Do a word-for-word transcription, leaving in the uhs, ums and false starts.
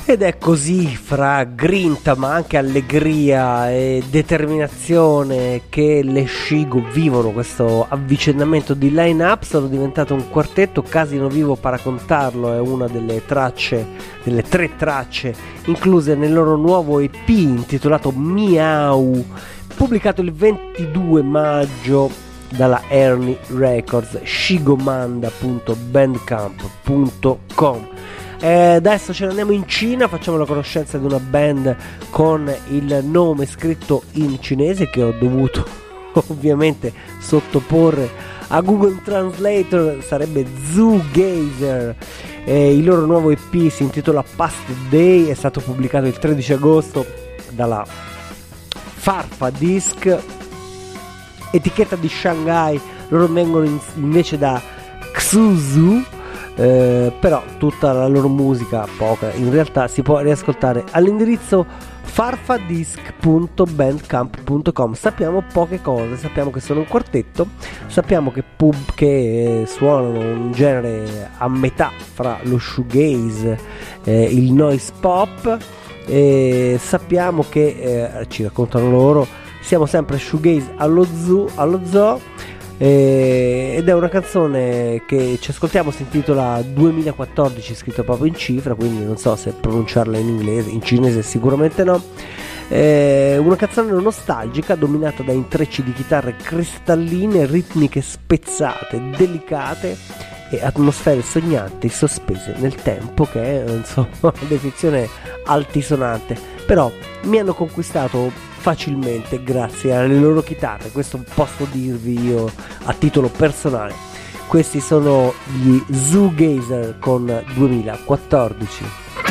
Ed è così, fra grinta ma anche allegria e determinazione, che le Shigo vivono questo avvicendamento di line-up. Sono diventato un quartetto. Casino Vivo para contarlo è una delle tracce, delle tre tracce incluse nel loro nuovo E P intitolato Miau, pubblicato il ventidue maggio dalla Ernie Records. shigomanda punto bandcamp punto com. Eh, adesso ce ne andiamo in Cina, facciamo la conoscenza di una band con il nome scritto in cinese che ho dovuto ovviamente sottoporre a Google Translator. Sarebbe Zoogazer. Eh, il loro nuovo E P si intitola Past Day, è stato pubblicato il tredici agosto dalla Farfa Disc, etichetta di Shanghai. Loro vengono in, invece da Xuzhou. Eh, però tutta la loro musica, poca in realtà, si può riascoltare all'indirizzo farfadisc punto bandcamp punto com. Sappiamo poche cose, sappiamo che sono un quartetto, sappiamo che, pub, che eh, suonano un genere a metà fra lo shoegaze e eh, il noise pop, e sappiamo che eh, ci raccontano loro, siamo sempre shoegaze allo zoo, allo zoo. Eh, ed è una canzone che ci ascoltiamo, si intitola duemilaquattordici, scritto proprio in cifra, quindi non so se pronunciarla in inglese, in cinese sicuramente no. Eh, una canzone nostalgica dominata da intrecci di chitarre cristalline, ritmiche spezzate, delicate e atmosfere sognanti sospese nel tempo, che è insomma una definizione altisonante, però mi hanno conquistato facilmente grazie alle loro chitarre. Questo posso dirvi io a titolo personale. Questi sono gli Zoogazer con duemilaquattordici.